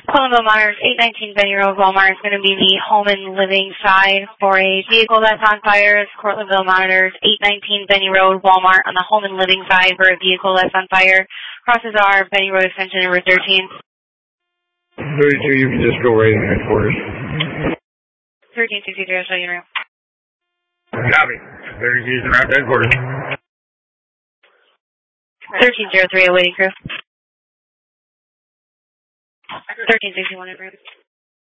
Colonville Monitors, 819 Benny Road, Walmart. It's going to be the home and living side for a vehicle that's on fire. It's Cortlandville Monitors, 819 Benny Road, Walmart on the home and living side for a vehicle that's on fire. Crosses are Benny Road Extension number 13. 32, you can just go right in headquarters. 1360, show you route. Copy. 32 is around headquarters. 1303, awaiting crew. 1361 en route.